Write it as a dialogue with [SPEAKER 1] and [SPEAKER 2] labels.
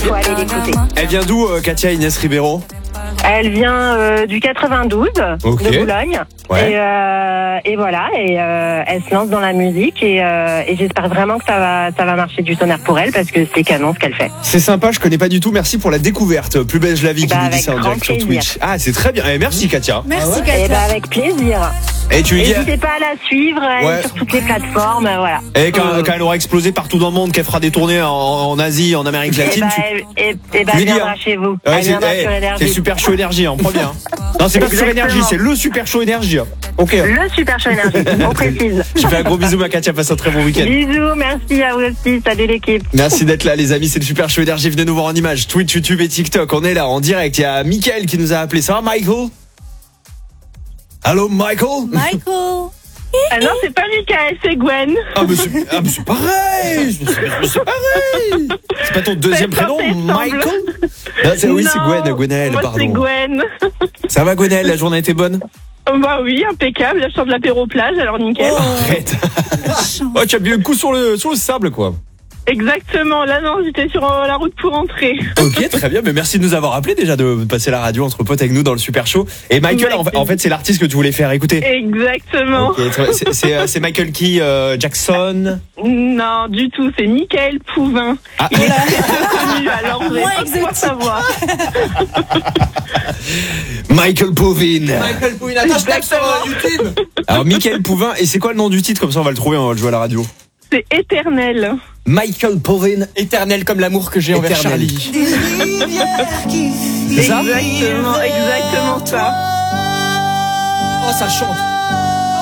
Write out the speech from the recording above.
[SPEAKER 1] faut aller l'écouter.
[SPEAKER 2] Elle vient d'où, Katia Inès Ribeiro?
[SPEAKER 1] Elle vient du 92,
[SPEAKER 2] Ok.
[SPEAKER 1] de Boulogne.
[SPEAKER 2] Ouais.
[SPEAKER 1] Et voilà, elle se lance dans la musique et j'espère vraiment que ça va marcher du tonnerre pour elle parce que c'est canon ce qu'elle fait.
[SPEAKER 2] C'est sympa, je connais pas du tout. Merci pour la découverte. Plus belle je la vis qui nous dit
[SPEAKER 1] avec
[SPEAKER 2] ça en
[SPEAKER 1] grand
[SPEAKER 2] direct sur
[SPEAKER 1] plaisir.
[SPEAKER 2] Twitch. Ah, c'est très bien. Merci Katia.
[SPEAKER 3] Merci
[SPEAKER 1] Et
[SPEAKER 3] Katia.
[SPEAKER 1] avec plaisir.
[SPEAKER 2] Et tu lui dis,
[SPEAKER 1] N'hésitez pas à la suivre
[SPEAKER 2] Ouais.
[SPEAKER 1] sur toutes les plateformes, voilà.
[SPEAKER 2] et quand elle aura explosé partout dans le monde, qu'elle fera des tournées en Asie, en Amérique latine,
[SPEAKER 1] elle
[SPEAKER 2] lui dis,
[SPEAKER 1] viendra
[SPEAKER 2] hein.
[SPEAKER 1] chez vous.
[SPEAKER 2] Ouais,
[SPEAKER 1] Elle viendra sur
[SPEAKER 2] c'est
[SPEAKER 1] Énergie.
[SPEAKER 2] Super Show Énergie, en premier. Hein. Non, c'est pas sur Énergie, c'est le Super Show Énergie. Hein. Ok.
[SPEAKER 1] Le Super Show Énergie, on précise.
[SPEAKER 2] Je fais un gros bisou, ma Katia, passe un très bon week-end.
[SPEAKER 1] Bisous, merci à vous aussi, salut l'équipe.
[SPEAKER 2] Merci d'être là, les amis. C'est le Super Show Énergie. Venez nous voir en images. Twitch, YouTube et TikTok. On est là en direct. Il y a Mickaël qui nous a appelé. Ça va, Michael? Allô, Michael?
[SPEAKER 3] Michael.
[SPEAKER 1] Ah non, c'est pas Mickaël, c'est Gwen.
[SPEAKER 2] Ah, mais c'est pareil. C'est pareil. C'est pas ton deuxième prénom, Michael? Oui, c'est Gwenaël,
[SPEAKER 1] moi,
[SPEAKER 2] pardon.
[SPEAKER 1] c'est Gwen.
[SPEAKER 2] Ça va, Gwenaël? La journée était bonne?
[SPEAKER 1] Bah oui, impeccable. Là, je sors de l'apéro plage, alors nickel.
[SPEAKER 2] Arrête. Oh, tu as bien le coup sur le sable, quoi.
[SPEAKER 1] Exactement. Là, non, j'étais sur la route pour rentrer.
[SPEAKER 2] Ok, très bien. Mais merci de nous avoir appelé déjà, de passer la radio entre potes avec nous dans le Super Show. Et Michael, en fait, c'est l'artiste que tu voulais faire écouter.
[SPEAKER 1] Exactement.
[SPEAKER 2] Ok, c'est Michael qui Jackson.
[SPEAKER 1] Non, du tout. C'est Mickaël Pouvin.
[SPEAKER 2] Ah.
[SPEAKER 1] Il est très connu, alors vous
[SPEAKER 3] Moins
[SPEAKER 1] n'allez pas pouvoir
[SPEAKER 3] exotique.
[SPEAKER 1] savoir.
[SPEAKER 2] Michael Pouvin.
[SPEAKER 4] Michael Pouvin, attends, je tape sur YouTube.
[SPEAKER 2] Alors Michael Pouvin, et c'est quoi le nom du titre? Comme ça on va le trouver, on va le jouer à la radio.
[SPEAKER 1] C'est éternel.
[SPEAKER 2] Michael Pouvin.
[SPEAKER 4] Éternel comme l'amour que j'ai envers
[SPEAKER 2] Éternel.
[SPEAKER 4] Charlie.
[SPEAKER 2] C'est ça?
[SPEAKER 1] Exactement ça.
[SPEAKER 4] Oh, ça chante.